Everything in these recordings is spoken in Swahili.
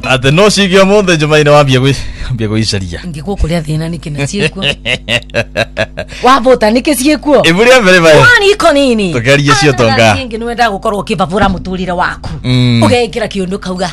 ate no cigio mothe Jumaine wambia guicaria ngikukuria thina niki na ciekuo wabota niki ciekuo iburia mbere bae wani iko nini tugerie cio tonga ningi nwenda gukorwo kibabura muturire waku ugekira kiundu kauga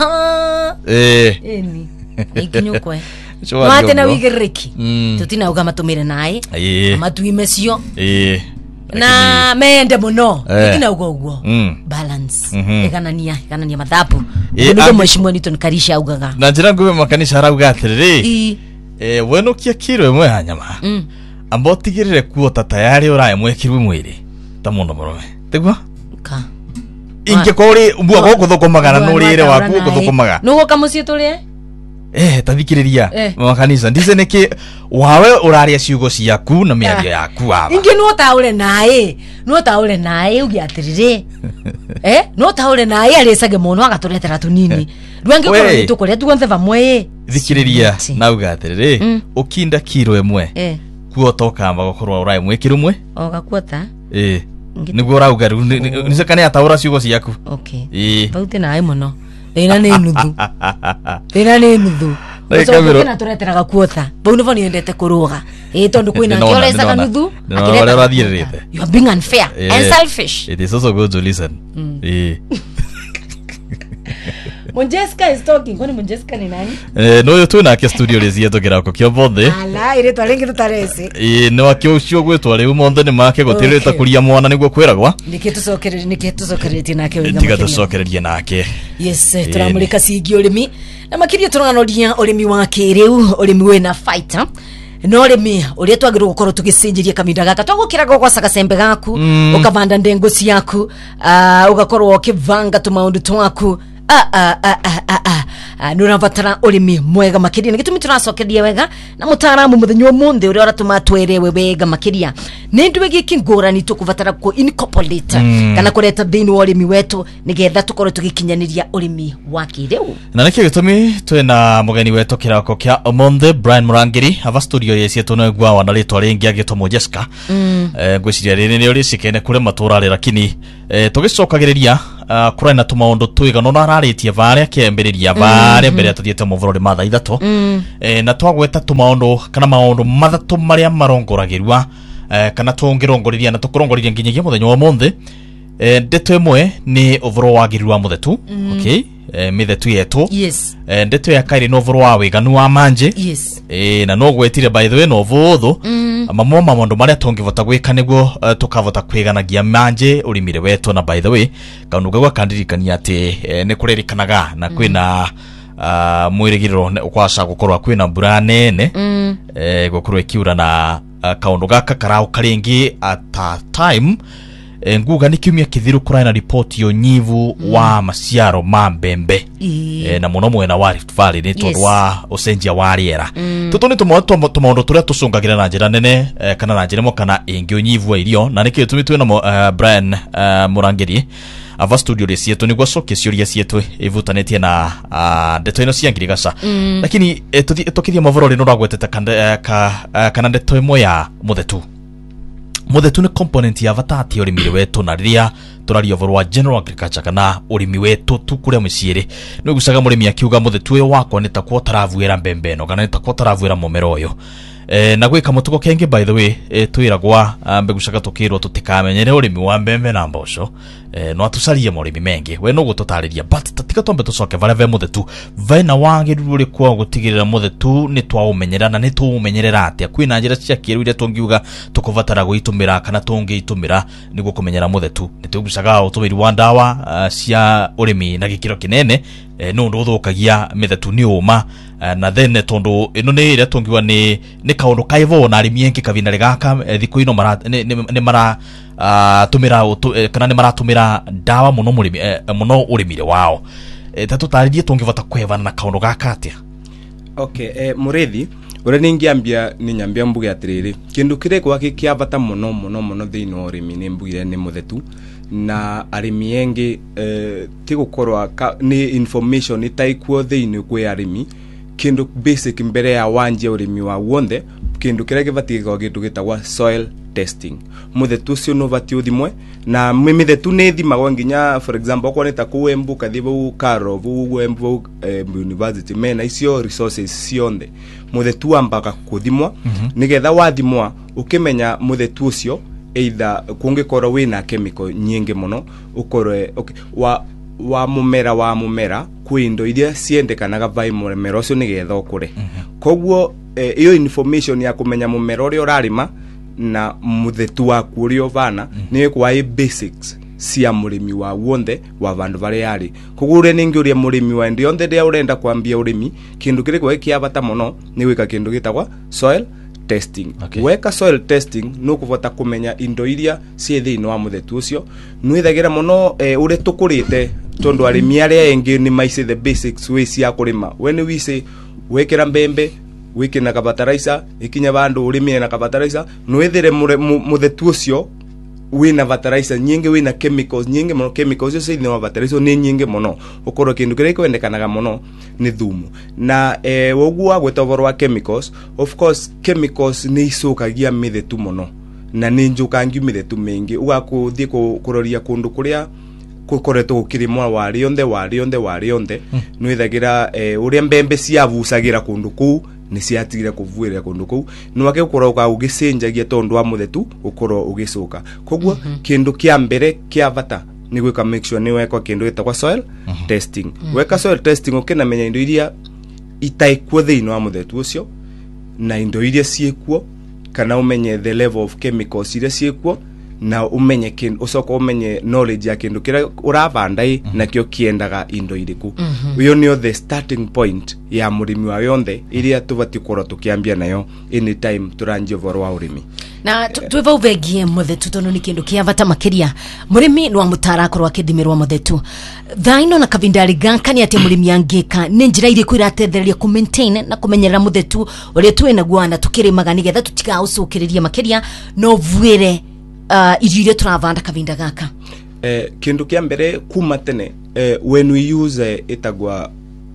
eni ikinyukwe Mwate na wigiriki tutina uga matumire nae matuime cio na mende muno ikina ugo balance ikanania mathapu ndio mheshimiwa nito nikarisha ugaga na njira ngume makanisa arauga atiriri wenokia kiro imwe hanyama ambotigirire kuota tayari uraye mwekirwe mwiri ta muno murume tigwa ka inge kori bua goko thokomaga na nurire waku guthokomaga nugo kamucie turie tathikiriria makanisa ndize niki wawe uraria ciugo ciaku na miario yaku aba ingi no taure nae ugi atirire no taure nae aresage muno agaturetera tunini rwange ko tukoria tugonze bamwe thikiriria nauga atirire ukinda kiro emwe kuotoka amba gukorwa urai mwekiru mwe ogakuota niguo urauga nisakane ataura ciugo ciaku baute nae muno Ina ni nuthu. Ndio tureteraga kuotha. Bau no vani endete kuruga. Tondu kwina ngioresa nuthu. Akireta rathiririte. You are being unfair and selfish. It is also good to listen. Monjeska is talking. Kwani Monjeska ni nani? No yo tu na ke studio rezie tokera ko kyo bothe. Ala ire twarengi tutarese. No akyo cio gwetwa riu monthe ni make gotirita kuria mwana niguo kwiragwa. Nikitucokeretie nake winga. Tigatucokererie nake. Yes, turamulika cigi urimi. Na makiria turanoria urimi wa kiriu, urimi wena fighter. No urimi uria twagirwo gukorwo tugicenjeria kaminda gaka twagukiraga kwa saka sembe gaku, ukavanda ndengo ciaku, ugakorwo ukivanga tumaundu twaku. Nurabatara urimi mwega makiria nigitumi turacokeria wega na mutaramu muthenyo munde uria aratuma twerewe wega makiria nindu wegiki ngorani tukuvatara ko incorporate kana kureta thini wa urimi wetu nigetha tukorwo tugikinyaniria urimi wa kiriu na niki gitumi twina mugeni wetu kirako kia Omonde Brian Murangiri ava studio yesi tono gwa wana ritwa ringi agitomo Jessica gwiciria riri ni uri cikene kure matura lakini tugicokagiriria kurana tumaundu twigano na araritie varia kiambiriria varia mbere atuthiete muvurori matha ithatu na twagweta tumaundu kana maundu mathatu maria marongoragirwa kana tungirongoriria na tukurongoriria nginyagia muthenya wa monthe ndeto imwe ni uvuro wagirwa muthetu okay mithetu yetu yes ndeto ya kairi no uvuro wa wiganu wa manje yes na no gwetire by the way no vuthu mamwe maundu maria tungivota gwika niguo tukavota kwiganagia manje urimire wetu na by the way kaundu gwa kandirikania ati ni kuririkanaga na kwina mwirigiriro ukwasa gukorwa kwina mbura nene gukorwa ikiura na kaundu gaka karao karingi at a time nguga ni kiumia kithiru kurana report yo nyivu wa maciaro ma mbembe na muno mwena wa Rift Valley ni tondu wa ucenjia wa riera tutu ni tumaundu turia tucungagira na njira nene kana na njira mo kana ingi unyivu wa irio na niki tumitwe na Brian Murangiri ava studio resietu niguo coke ciuria cietu ivutanetie na ndeto ino cia ngirigaca lakini tukiria mavurori no ragwetete kana ndeto imwe ya muthetu ni component ya vatati urimire wetu na ria turaria uvoro wa general agriculture kana urimi wetu tukuria muciiri no gucaga murimi akiuga muthetu wakwa ni takwo taravuira mbembe no kana ni takwo taravuira mumero uyu na gwika mutugo kenge by the way twiragwa mbegucaga tukirwo tutikamenyere urimi wa mbembe na mboco no atucarie murimi mengi we no gututariria but tatika tombe tucoke vareve muthetu vaina wagiruru ri kwa gutigirira muthetu ni twaumenyera na ni tuumenyerera atia kwina njira cia kiru iria tungiuga tukuvatara guitumira kana tungiitumira niguo kumenyera muthetu ni tugucaga utumiri wa ndawa cia urimi na gikiro kinene no nduthukagia mithetu ni uma na then tondu ino ni ire tungiwa ni kaundu kaivo na arimi engi kavina rigaka thiku ino mara ni mara tumira kana ni maratumira ndawa muno murimi muno urimire wao tatutaririe tungivota kwevana na kaundu gaka atia okay murethi ure ningiambia ni nyambia mbuge atiriri kindu kire kwa kiavata muno thiini wa urimi ni mbugire ni muthetu na arimi engi tigukorwa ni information itaikuo thiini kwi arimi kindu basic mbere ya wanjia urimi wa wonde kindu kiria gibati go kindu gitagwa soil testing muthetu cio no bati uthimwe na mithetu ne thimagwo nginya for example kwa nita ku Embu kathibu Karo bu Embu university mena icio resources cionde muthetu ambaka kuthimwa nigetha wathimwa ukimenya muthetu ucio either kungikorwo wina chemical nyingi muno ukorwe wa mumera kwindo iria ciendekanaga vai mumera ucio nigetha ukure koguo iyo information ya kumenya mumera uria urarima na muthetu waku uria uvana ni kwa basics cia murimi wa wonde wa vandu vari ari kugure ningi uria murimi wa ndi onthe dia urenda kwambia urimi kindu kiri kwa kia bata muno ni wika kindu gitagwa soil testing. Weka soil testing no kuvota kumenya indo iria cie thiini wa muthetu ucio nwithagira muno uri tukurite tondu arimi aria engi ni maice the basics ways ya kurima when we say wekera mbembe wiki na fertilizer ikinya bandu urimi na fertilizer nwithire muthetu ucio wina fertilizer nyingi wina chemicals nyingi muno chemicals icio thiini wa fertilizer ni nyingi muno ukorwo kindu kiria kwendekanaga muno ni thumu na woguo gweta uboro wa chemicals of course chemicals ni icokagia mithetu muno na ni njukangi mithetu mingi ugakuthie kuroria kundu kuria kukoretwo gukirimwa wari onthe nwithagira uria mbembe ciavucagira kundu kuu ni ciatigire kuvuira kundu kuu nwake ukorwo ka ugicenjagia tondu wa muthetu ukorwo ugicoka koguo kindu kia mbere kia bata ni gwika make sure ni weka kindu gitagwa soil testing weka soil testing ukinamenya indo iria itaikuo thiini wa muthetu ucio na indo iria ciekuo kana umenye the level of chemicals iria ciekuo na umenye ucoka umenye knowledge ya kindu kira uravandai na kio kiendaga indo iriku uyo nio the starting point ya murimi wa yonthe iria tubati korwo tukiambia nayo anytime turanjia voro wa urimi na tweva uvegie muthetu tono ni kindu kia bata makiria murimi no amutara korwo akithimirwa muthetu thaino na kavindari ganka ni ati murimi angika ni njira iri kwiratethereria ku maintain na kumenyera muthetu uria twina gwana tukirimaga nigetha tutiga ucukiriria makiria no vuire irio turavanda kavinda gaka kindu kia mbere kuma tene when we use itagwa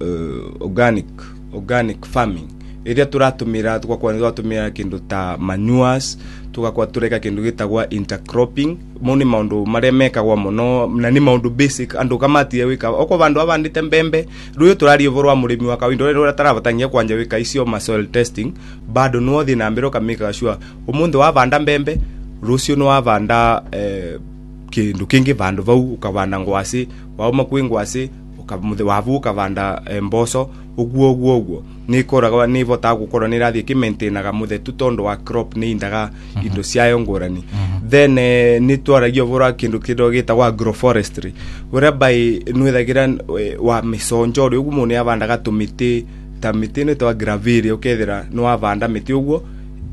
organic farming iria turatumira tugatumira kindu ta manures tugakwa tureka kindu gitagwa intercropping moni maundu maria mekagwa muno na ni maundu basic andu kamatie wika oko vandu avandite mbembe ruyo turari uvoro wa murimi wa kawindo rero taravatanyia kwanja wika icio ma soil testing bado no thina mbere kamika sure umundu wa vanda mbembe rucio no avanda kindu kingi vandu vau ukavanda ngwasi wauma kwi ngwasi ukamuthe wavu ukavanda mboco uguo ni koraga ni vota gukorwo ni rathie ki maintainaga muthetu tondu wa crop ni indaga indo ciayo ngurani then ni twaragio vora kindu kido gitagwa agroforestry whereby nwithagira wa misonjo ri uguo ni avandaga tumiti ta miti ni twa graveria ukethira no avanda miti uguo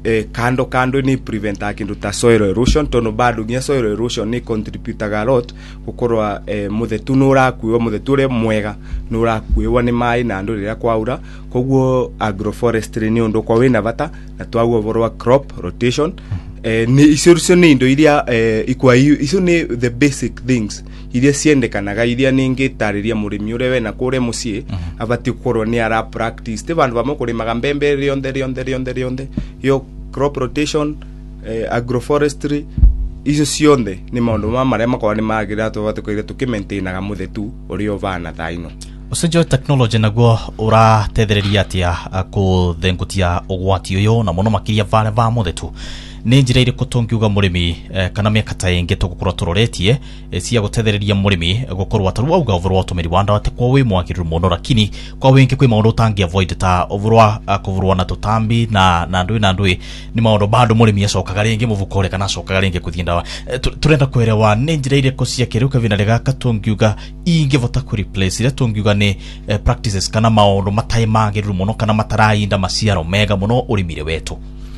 kando ni prevent kindu ta soil erosion tondu bado ngia soil erosion ni contribute a lot gukorwa muthetu no rakuwa muthetu ri mwega no rakuwa ni mai na andu riria kwaura koguo agroforestry ni undu kwa wina bata na twaguo vorwa crop rotation ni icio ni indo iria ikwa icio ni the basic things iria ciendekanaga iria ningi tariria murimi ure we na kure mucie abati gukorwo ni ara practice te vandu vamo kurimaga mbembe rionde yo crop rotation agroforestry icio cionde ni maundu maria makwa ni magira tubati kuira tukimaintainaga muthetu urio vana thaino ucenjio technology naguo uratethereria atia kuthengutia ugwati uyo na muno makiria vale va muthetu ni njira iri kutungiuga murimi kana miaka ta ingi tugukorwo turoretie cia gutethereria murimi gukorwo ataru auga uvurwa tumiri wanda ate kwa wi mwakiru muno lakini kwa wingi kwi maundu tangi avoid ta uvurwa kuvurwa na tutambi na ndui ni maundu bado murimi acokaga ringi muvukore kana acokaga ringi kuthinda turenda kwerewa ni njira iri kucia kiruka vina rega katungiuga ingivota ku replace ire tungiuga ni practices kana maundu matai magiru muno kana matarainda maciaro mega muno urimire wetu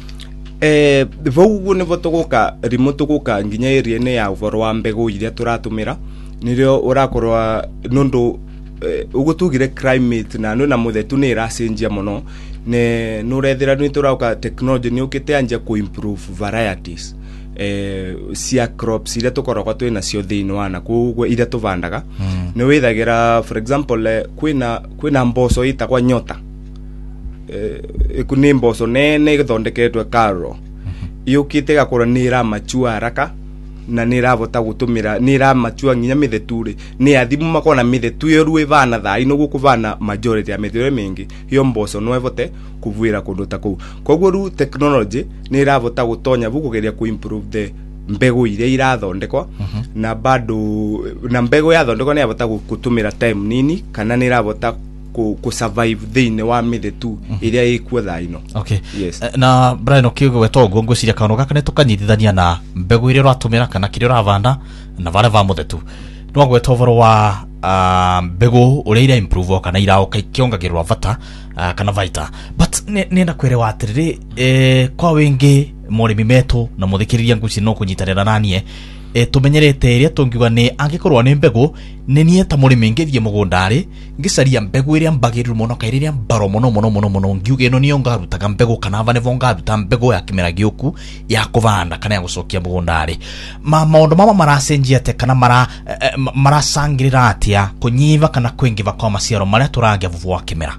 vogu ne votogoka remote goka nginya area ne ya uvoro wa mbegu iria turatumira nirio urakorwa nundu ugutugire climate na no na muthetu ne iracenjia muno ne nurethira ni turauka technology ni ukite anja ku improve varieties cia crops iria tukoragwa twina cio thiini wana kuguo iria tuvandaga ni withagira for example kwina mboco itagwa nyota ikuni mboco nene githondeketwe karo yukite gakora nira machua haraka na niravota gutumira niramachua nginya mitheture ni athimu makona mithetu yoru ivana thai no gukuvana majority ya mithure mingi hiyo mboco no evote kuvuira kundu ta kuu koguo ru technology niravota gutonya bukugeria ku improve the mbegu iria irathondekwa na bado na mbegu yathondekwa ni avota gutumira time nini kana niravota ku survive thine wa mithetu iria ikuo thaino. Okay. Yes. Na Brian Okiugo wetongo ngwiciria kano gaka ne tukanyitithania na mbegu iria ratumira kana kiria ravanda na vale va muthetu no gweta ovoro wa mbegu uria ira improve kana ira kiongagerwa vata kana vita but nenda kwere atiriri kwa wingi murimi metu na muthikiriria nguci no kunyitanira nanie tumenyerete iria tungiuga ni angikorwa ni mbegu ni nie ta murimi ngithie mugundari ngicaria mbegu iria mbagiru muno kairiria mbaro muno ngiuge no niyo ngarutaga mbegu kana vane vonga ruta mbegu ya kimera giuku ya kuvanda kana ya gucokia mugundari maundu mama maracenjia te kana maracangirira atia kunyiva kana kwingiva kwa maciaro maria turagia vuvu wa kimera.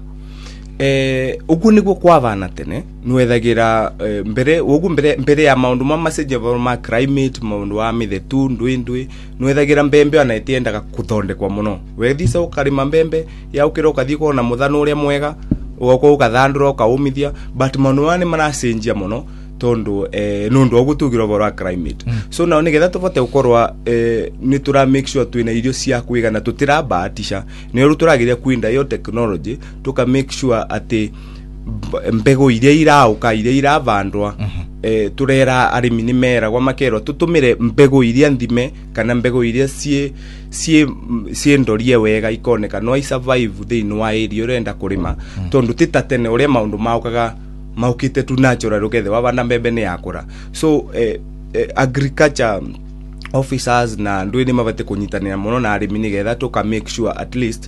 Ugu niguo kwavana tene nwethagira mbere ya maundu ma message ma climate maundu wa mithetu ndui nwethagira mbembe ona itiendaga kuthondekwa muno wethisa ukarima mbembe ya ukira ukathii kuona muthano uria mwega ugoko ukathandura ukaumithia but maundu mani maracenjia muno tondu nundu ogutugira bora climate so na nigetha tuvote ukorwa ni tura make sure twina irio cia kuigana tutirabatisha ni ruturagiria kuinda yo technology tuka make sure ati mbego iria irauka iria iravandwa turera arimi ni mera gwa makero tutumire mbego iria nthime kana mbego iria cie ndorie wega ikoneka no i survive thini wa area urenda kurima tondu titatene uria maundu maukaga maukite tu natural ukethe wavanda mbembe ni yakura so agriculture officers na ndui ni mavate kunyitanira muno na arimi nigetha tuka make sure at least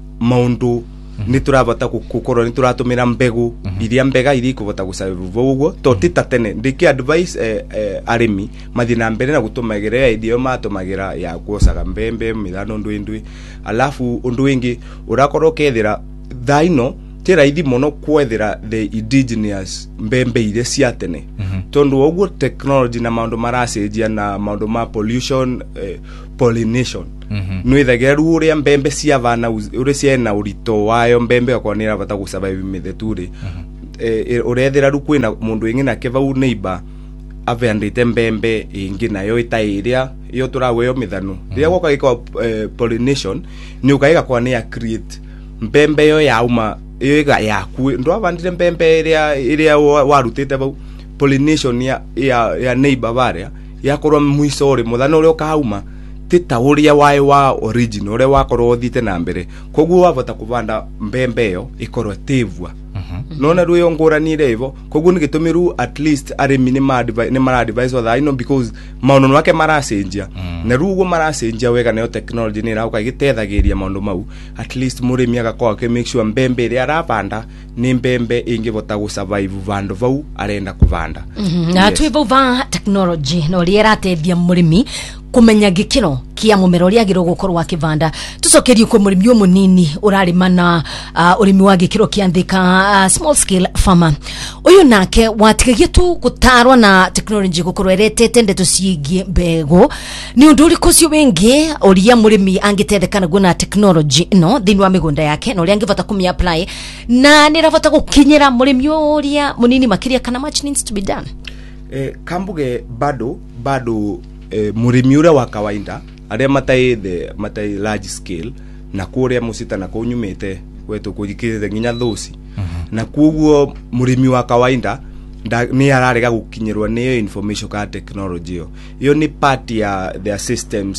maundu ni turavota kukorwo ni turatumira mbegu iria mbega iria ikuvota gusurvive uguo to titatene ndiki advice arimi mathi na mbere na gutumagira idio matumagira ya kuosaga mbembe mithano ndui alafu undu wingi urakorwo kethira thaino tira ithi muno kwethira the indigenous mbembe iria cia tene tondu oguo technology na maundu maracenjia na maundu ma pollution pollination nwithagira ru uria mbembe cia vana uria ciena urito wayo mbembe akwa ni ravata gusurvive mitheturi urethira ru kwina mundu ingi na kevau neighbor avendite mbembe ingi nayo itairia iyo turaweo mithanu ria gwoka gikwa pollination ni ukaiga kwa ni create mbembe yo yauma iga yaku ndo avandire mbembe iria warutite bau pollination ya neighbor varia yakorwa mwiso uri muthano uri ukauma tita uria wayo wa original uri wakorwo thite na mbere koguo wavota kuvanda mbembe yo ikorwa tevwa nona ruyo nguranire hivyo koguo nigitumiru at least arimi ni mara advise wa thaino because maundu wake maracenjia na rugo maracenjia wega nayo technology ni rauka gitethagiria maundu mau at least murimi agakorwa ke make sure mbembe ria arapanda ni mbembe ingivota gusurvive vandu vau arenda kuvanda na twivo va technology no riera tethia murimi kumenya gikiro kia mumero ria giro gukorwo akivanda tucokerie kwa murimi uyu munini urarima na urimi wa gikiro kiandika small scale farmer uyu nake watigagie tu gutarwa na technology gukorwo eretete ndeto ciigie mbego ni undu uriku cio wingi uria murimi angitethekana guna technology no thini wa migunda yake no ria angivota kumi apply na niravota gukinyira murimi uria munini makiria kana much needs to be done kambuge bado murimi ura wa kawaida aria matai large scale na kuria musita na kunyumite kwetu kujikirize nginya thuci na kuguo murimi wa kawaida ni ararega gukinyirwa niyo information ka technology yo ni part ya their systems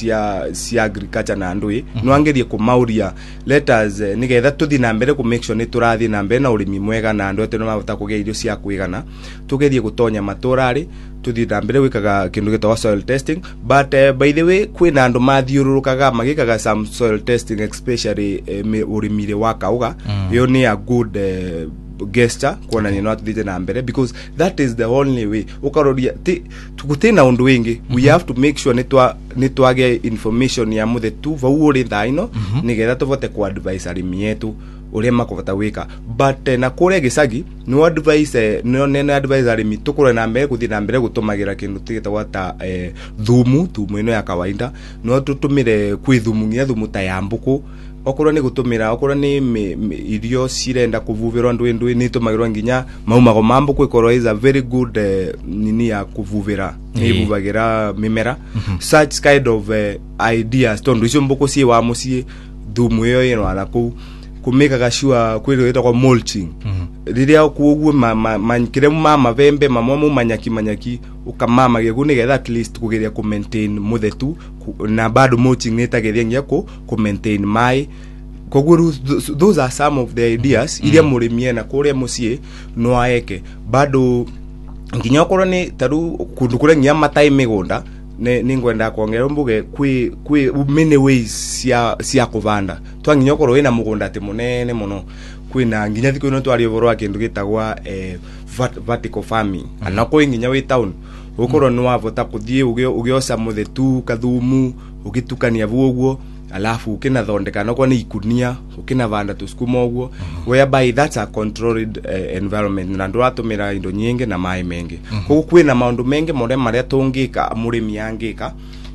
cia agriculture na ndui no angerie kumauria let us nigetha tuthi na mbere ku make sure ni turathi na mbere na urimi mwega na ndote no mavota kugia irio cia kuigana tugerie gutonya maturari tuthi na mbere wikaga kindu gitwa soil testing but by the way kwina andu mathiururukaga magikaga some soil testing especially urimire wa kauga yo ni a good gesture kuona ni not thite na mbere, because that is the only way ukaroria tukutena undu wingi. We have to make sure nitwage information ya muthe tu vau uri thaino nigetha tuvote ku advise arimi yetu uria makuvota wika. But na kure gicagi no advice no nene advice arimi tukure na mbere kuthi na mbere gutumagira kindu tigitagwa ta thumu ino ya kawaida, no tutumire kwi thumu ngia thumu ta ya mbuku, okorwo ni gutumira, okorwo ni irio cirenda kuvuvira ndwi ni tumagirwa nginya maumago mambo kwikorwo is a very good nini ya kuvuvira ivuvagira mimera. Such kind of ideas tondu icio mbuku cie wa mucie thumu iyo ino ala kumeka gashua kwirita kwa mulching riria kuoguo manyikire mavembe mamomo manyaki ukamama gegune getha at least kugeria ku maintain muthetu na bado mulching nitageria ngia ku maintain mai. Koguo those are some of the ideas iria murimie na kuria mucie no aeke bado nginya okorwo ni taru kundu kuria ngia matai migunda ni ngwenda kuongera mbuge kwi many ways cia kuvanda twanginya okorwo ina mugunda ati munene muno kwina nginya thiko ino twari ovoro akindu gitagwa vertical farming ana ko nginya we town okorwo no avota kuthie ugiosa muthetu kathumu ugitukania vuoguo alafu ukina thondeka no kwa ni ikunia ukina vanda tusukuma uguo whereby that's a controlled environment na ndo atumira indo nyingi na mai mengi koguo kwina maundu mengi more maria tungika murimi yangika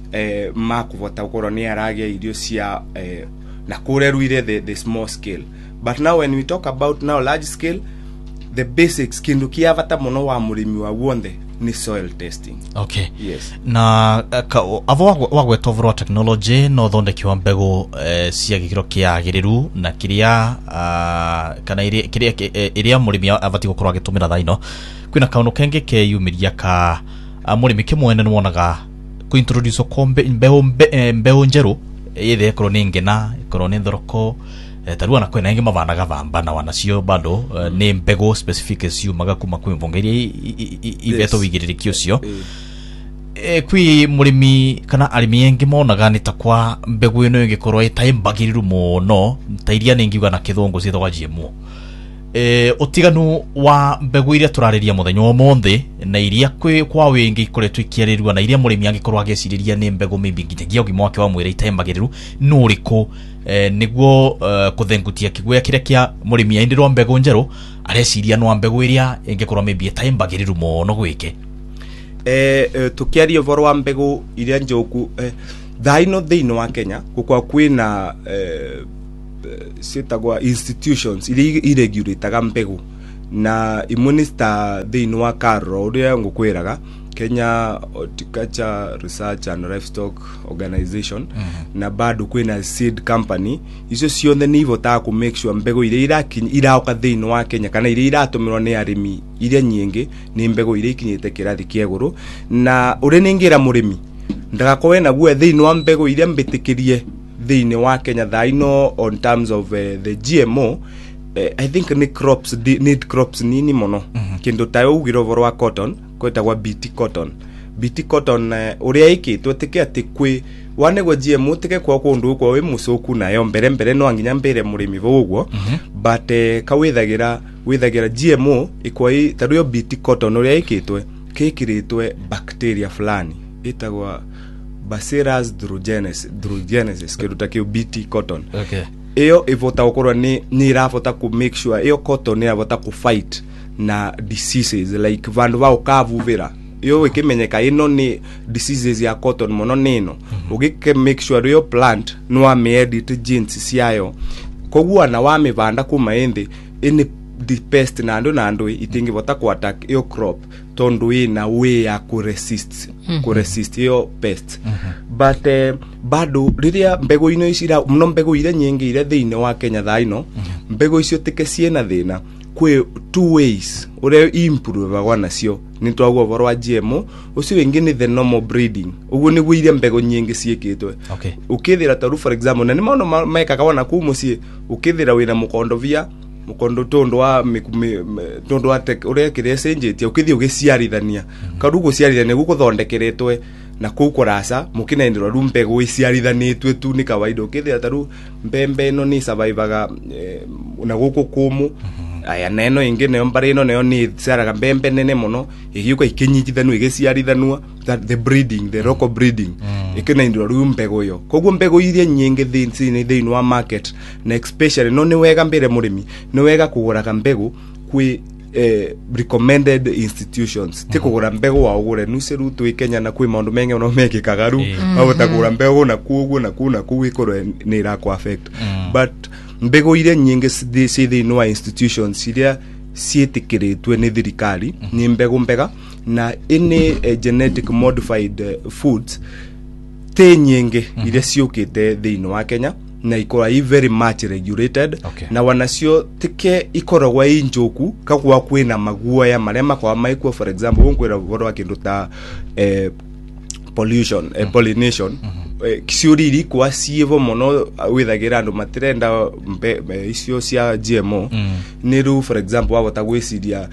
makuvota ukorwo ni aragia irio cia na kureruire the small scale. But now when we talk about now large scale, the basics kindu kia vata muno wa murimi wa wonde ni soil testing. Okay. Yes. Na avo wagwetovro technology no thondeki wa mbegu cia gikiro kia giriru na kiria kana iria murimi avati gukorwa agitumira thaino kwina kaundu kenge ke yumiria ka murimi kimwene nwonaga ku introduce ko mbeu njeru yethe korwo ni ngena korwo ni thoroko tarua na kwena ingi mavanaga vamba na wanacio bado ni mbegu specific ciumaga kuma kwi mvonga iria iveto wigiririkio cio kwi murimi kana arimi engi monaga ni takwa mbegu ino ingikorwo itaimbagiriru muno tairia ningiuga na kithungu cithogwa GMO. Utiganu wa mbegu iria turariria muthenya omonthe na iria kwa wingi ikoretwo ikiarirwa na iria murimi angikorwo agiciriria ni mbegu maybe nginyagia ugima wake wa mwire itaimbagiriru no riko niguo kuthengutia kigwe kiria kia murimi aindirwa mbegu njeru areciria no mbegu iria ingikorwo maybe itaimbagiriru muno gwike. Tukiaria voro wa mbegu iria njoku thaino thiino wa Kenya gukwa kwina sitagwa institutions iregulataga mbegu na imunista thiino wa Karo uria ngukwiraga Kenya Horticulture Research and Livestock Organization na bado kwina seed company icio ciothe ni ivota ku make sure mbegu iria iraoka thiino wa Kenya kana iria iratumirwo ni arimi iria nyingi ni mbegu iria ikinyite kirathi kieguru na uri ningira murimi ndagakowe na guo thiino wa mbegu iria mbitikirie thiini wa Kenya thaino on terms of the GMO. I think need crops nini mono kindu tayo ugiro voro wa cotton kwetagwa BT cotton uria ikitwe tike ati kwi wanegwa GMO tike kwa kundu kwa we musoku nayo mbere no anginya mbere murimi voguo but kawithagira GMO ikwai taruyo BT cotton uria ikitwe kikiritwe bacteria fulani itagwa Bacillus thuringiensis kiruta kio BT cotton. Okay. Iyo ivota ukorwa ni irafota ku make sure iyo cotton ni irafota ku fight na diseases like vandu va ukavuvira iyo wikimenyeka ino ni diseases ya cotton mono nino ugike make sure iyo plant no ame-edit genes ciayo koguo na wamivanda kuma indi ini the pest na andu itingivota ku attack iyo crop tondu ina way ya ku resist iyo pest. But bado riria mbegu ino icira muno mbegu ire nyingi ire thiini wa Kenya thaino mbegu icio tike ciena thina kwi two ways ure improve wanacio ni twaguo voro wa GMO ucio wingi ni the normal breeding uguo ni guire mbegu nyingi ciikitwe. Okay. Ukithira taru for example na ni maono maika kawana ku mucie ukithira wina mukondo tondo wa tek ure kire senjetia ukithii ugiciarithania karugo ciarithania gukuthondekeretwe na kukurasa mukinendirwa rumbego iciarithanitwe tu ni kawaida ukithia taru mbembe no ni survivaga na guku kumu aya neno ingi neyo mbarino neyo ni saraga mbembe nene muno igiuka ikinyitithanwa igiciarithanwa that the breeding the local breeding ikina indiro ru mbego yo koguo mbego iria nyingi thini wa market na especially no ni wega mbere murimi ni wega kuguraga mbegu kwi recommended institutions tikugura mbegu wa ugure nuseru tu Kenya na kwi maundu menge no mekikagaru wabota kugura mbegu na kugu ikoro ni ra ku affect but mbegu iria nyingi cithi no institutions iria cietikiritwe ni thirikari ni mbegu mbega na any genetic modified foods te nyingi iria ciukite thini wa Kenya na ikora very much regulated na wanacio tike ikoragwa injoku kagwa kwina maguoya maria makwa maikwa for example unkwira boro akindu ta pollution pollination kisiuriri kwa sievo mono withagira andu matirenda icio cia GMO niru for example wabota gwiciria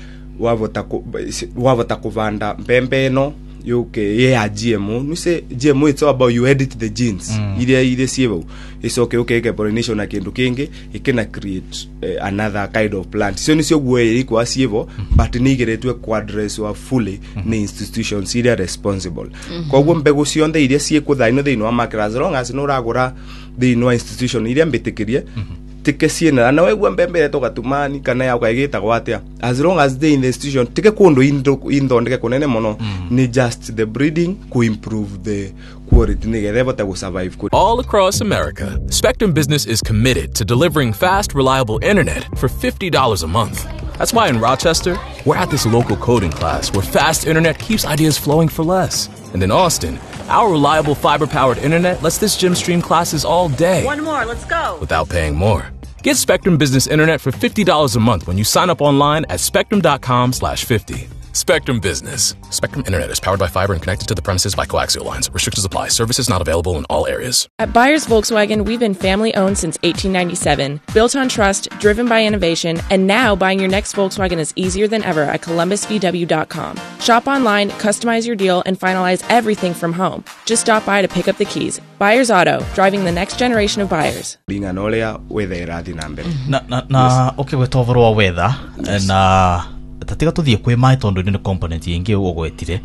wabota kuvanda mbembe no ya GMO nuse GMO it's all about you edit the genes ile sievo it's okay pollination na kindu kingi ikena create another kind of plant so nisio gwe kwa sievo but nigeretwe quadress wa fully ni institutions ile responsible kwa gwo mbegu cionde ile ciekuthaino thino wa market as long as no ragura thino wa institution ile mbitikirie tike ciena na wegwa mbembe to gatumani kana ya ukaigita gwatia as long as they in the institution tike kundu indondeke kunene mono ni just the breeding to improve the quality nigethe to survive. All across America, Spectrum Business is committed to delivering fast, reliable internet for $50 a month. That's why in Rochester, we're at this local coding class where fast internet keeps ideas flowing for less. And in Austin, our reliable fiber-powered internet lets this gym stream classes all day. One more, let's go. Without paying more. Get Spectrum Business Internet for $50 a month when you sign up online at spectrum.com/50. Spectrum Business. Spectrum Internet is powered by fiber and connected to the premises by coaxial lines. Restrictions apply. Services not available in all areas. At Byers Volkswagen, we've been family-owned since 1897, built on trust, driven by innovation, and now buying your next Volkswagen is easier than ever at columbusvw.com. Shop online, customize your deal, and finalize everything from home. Just stop by to pick up the keys. Byers Auto, driving the next generation of buyers. Binganolea weather irathi na mbere. Na okay wetovoro wa weather na tatiga tuthie kwi mai tondu ni component ingi ugwetire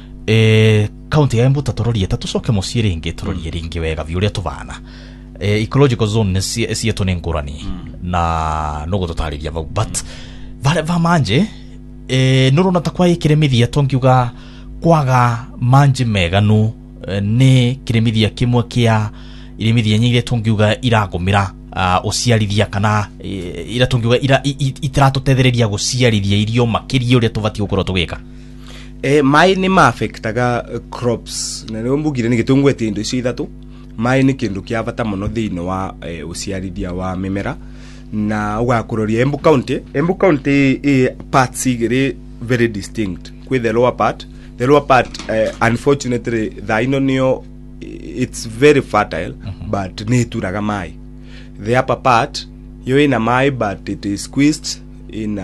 county ya Embu tatororie tatucoke mucie ringi turorie ringi wega vi uria tuvana ecological zone cietu ni ngurani na nugo tutariria vau but vale va manje nurona takwa ikiremithia tongiuga kwaga manje meganu ni kiremithia kimwe kia iremithia nyingire tongiuga iragumira uciarithia kana ira tungiuga ira itiratutethereria guciarithia irio makiria uria tubati gukorwo tugika mai ni ma affectaga crops na no mbugire ni gitungwete indo icio ithatu mai ni kindu kia bata muno thino wa uciarithia wa mimera na ugakuroria Embu County parts igiri very distinct with the lower part unfortunately the inonio it's very fertile but ni turaga mai. The upper part you in a mai but it is squeezed in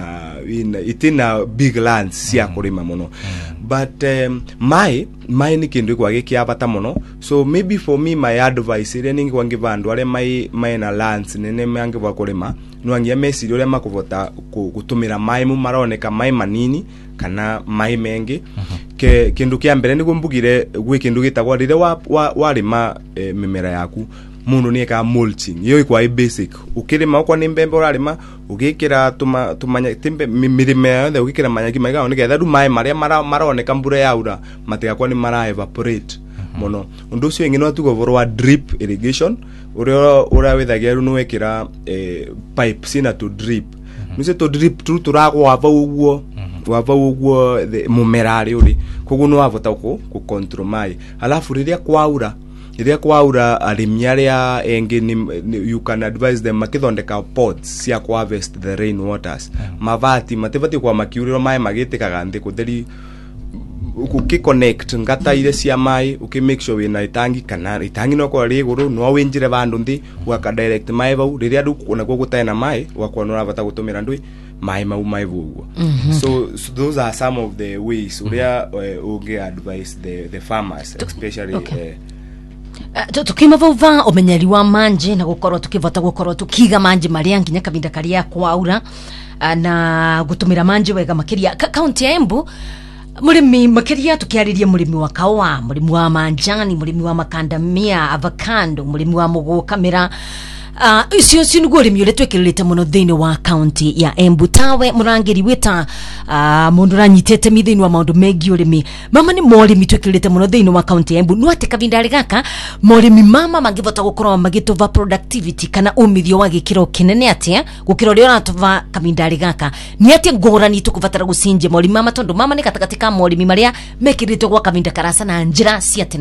a big lands cia kurima muno but mai ni kindu kwa gikia bata muno so maybe for me my advice ile ningi wangi vandu ale mai na lands nene mangi wa kurima no angia message ole makuvota gutumira mai mu maroneka mai manini kana mai mengi ke kindu kia mbere ni gumbugire gwe kindu gitagwa rire wa rima mimera yaku mundu ni ka mulching yo ikwa basic ukirima kwa ni mbembe urarima ugikira tumanya timbe mirime yothe ugikira manyaki maiga ni getha du mai maria maroneka mbura yaura matiga kwa ni mara evaporate muno undu ucio ingi no tugo vorwa drip irrigation uria withagia ru no wekira pipe sina to drip nuse to drip turagwa wava uguo mumerari uri koguo no avota ku control mai alafu riria kwaura arimi aria engi you can advise them makithondeka pots cia ku harvest the rain waters mavati matibati kwa makiuriro mai magitikaga nthi kutheri ukiconnect ngata ile cia mai ukimake sure wina itangi kana itangi no kwa riguru no winjire vandu nthi waka direct mai vau riria ndu kuna gutena mai wakwa no ravata gutumira ndui mai mai vuguo so those are some of the ways uria uge advise the farmers especially tukima vauva umenyeri wa manje na gukorwo tukivota gukorwo tukiga manje maria nginya kavinda karia kwaura na gutumira manje wega makiria county ya Embu. Murimi makiria tukiariria murimi wa kawa, murimi wa manjani, murimi wa makandamia, avocado, murimi wa mugo kamera. Icio niguo urimi uria twekirite muno thiini wa county ya Embu. Tawe murangiri wita mundu ranyitete mithiini wa maundu megi urimi. Mama ni morimi twekirite muno thiini wa county ya Embu. No ate kavindari gaka morimi mama mangivota gukorwa magituva productivity kana umithio wa gikiro kinene atia gukiro rio ratuva kavindari gaka. Ni ate ngorani tukuvatara gucinje morimi mama tondu mama ni katakati ka morimi maria mekirite gwa kavinda karasa na njira cia